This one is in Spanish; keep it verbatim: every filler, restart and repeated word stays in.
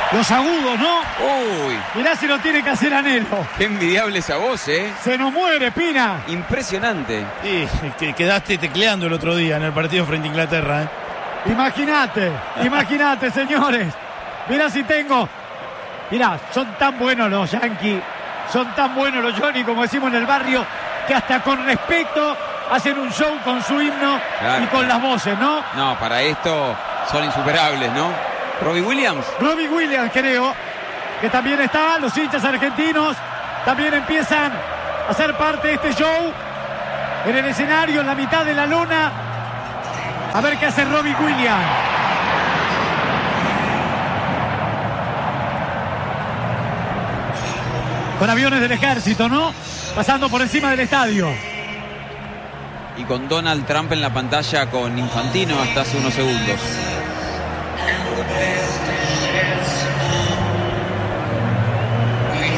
Los agudos, ¿no? Uy. Mirá si lo tiene que hacer Anhelo. Qué envidiable esa voz, ¿eh? Se nos muere, Pina. Impresionante. Y te quedaste tecleando el otro día en el partido frente a Inglaterra, ¿eh? Imagínate, imagínate, señores. Mirá si tengo. Mirá, son tan buenos los Yankees, son tan buenos los Johnny, como decimos en el barrio, que hasta con respeto hacen un show con su himno Claro. y con las voces, ¿no? No, para esto son insuperables, ¿no? Robbie Williams. Robbie Williams, creo, que también está. Los hinchas argentinos también empiezan a ser parte de este show en el escenario, en la mitad de la lona. A ver qué hace Robbie Williams. Con aviones del ejército, ¿no? Pasando por encima del estadio. Y con Donald Trump en la pantalla con Infantino hasta hace unos segundos.